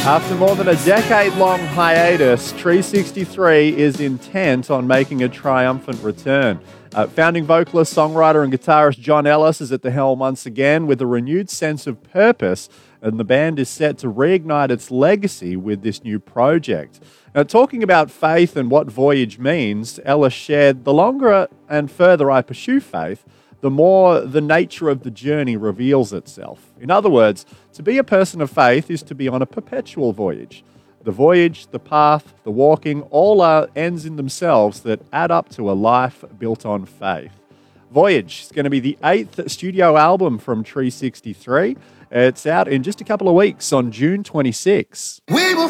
After more than a decade-long hiatus, Tree 63 is intent on making a triumphant return. Founding vocalist, songwriter and guitarist John Ellis is at the helm once again with a renewed sense of purpose, and the band is set to reignite its legacy with this new project. Now, talking about faith and what Voyage means, Ellis shared, "The longer and further I pursue faith, the more the nature of the journey reveals itself." In other words, to be a person of faith is to be on a perpetual voyage. The voyage, the path, the walking, all are ends in themselves that add up to a life built on faith. Voyage is going to be the 8th studio album from Tree 63. It's out in just a couple of weeks on June 26. We will